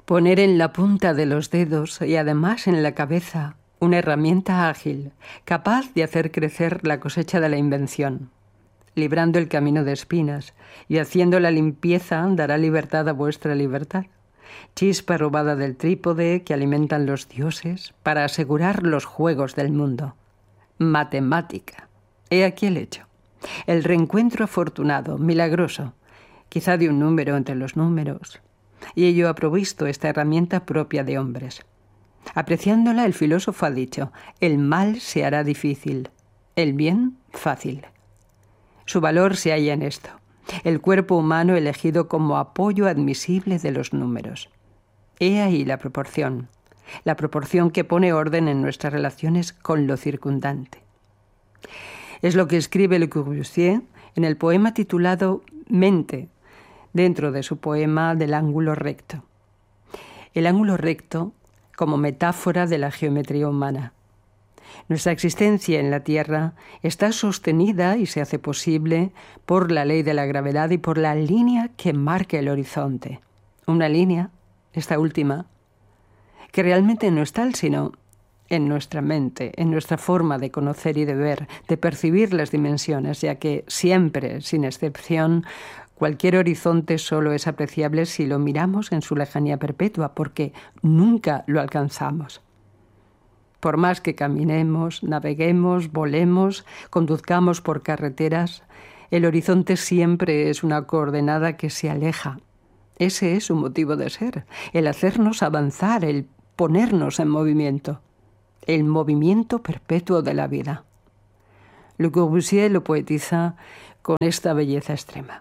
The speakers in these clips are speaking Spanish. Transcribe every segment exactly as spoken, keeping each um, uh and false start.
Poner en la punta de los dedos y además en la cabeza una herramienta ágil, capaz de hacer crecer la cosecha de la invención, librando el camino de espinas y haciendo la limpieza dará libertad a vuestra libertad. Chispa robada del trípode que alimentan los dioses para asegurar los juegos del mundo. Matemática. He aquí el hecho. El reencuentro afortunado, milagroso, quizá de un número entre los números. Y ello ha provisto esta herramienta propia de hombres. Apreciándola, el filósofo ha dicho, el mal se hará difícil, el bien fácil. Su valor se halla en esto. El cuerpo humano elegido como apoyo admisible de los números. He ahí la proporción, la proporción que pone orden en nuestras relaciones con lo circundante. Es lo que escribe Le Corbusier en el poema titulado Mente, dentro de su poema del ángulo recto. El ángulo recto como metáfora de la geometría humana. Nuestra existencia en la Tierra está sostenida y se hace posible por la ley de la gravedad y por la línea que marca el horizonte. Una línea, esta última, que realmente no es tal, sino en nuestra mente, en nuestra forma de conocer y de ver, de percibir las dimensiones, ya que siempre, sin excepción, cualquier horizonte solo es apreciable si lo miramos en su lejanía perpetua, porque nunca lo alcanzamos. Por más que caminemos, naveguemos, volemos, conduzcamos por carreteras, el horizonte siempre es una coordenada que se aleja. Ese es su motivo de ser, el hacernos avanzar, el ponernos en movimiento, el movimiento perpetuo de la vida. Le Corbusier lo poetiza con esta belleza extrema.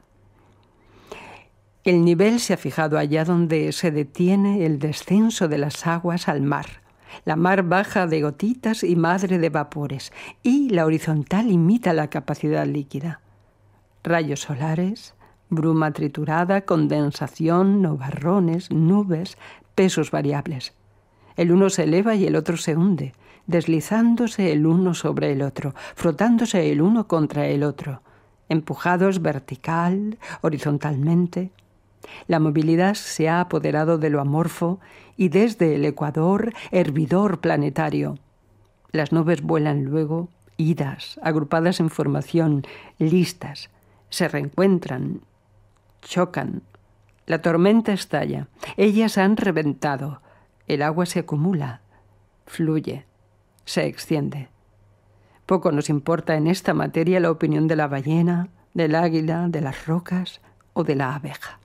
El nivel se ha fijado allá donde se detiene el descenso de las aguas al mar. La mar baja de gotitas y madre de vapores, y la horizontal imita la capacidad líquida. Rayos solares, bruma triturada, condensación, nubarrones, nubes, pesos variables. El uno se eleva y el otro se hunde, deslizándose el uno sobre el otro, frotándose el uno contra el otro, empujados vertical, horizontalmente. La movilidad se ha apoderado de lo amorfo y desde el ecuador, hervidor planetario. Las nubes vuelan luego, idas, agrupadas en formación, listas, se reencuentran, chocan. La tormenta estalla, ellas han reventado, el agua se acumula, fluye, se extiende. Poco nos importa en esta materia la opinión de la ballena, del águila, de las rocas o de la abeja.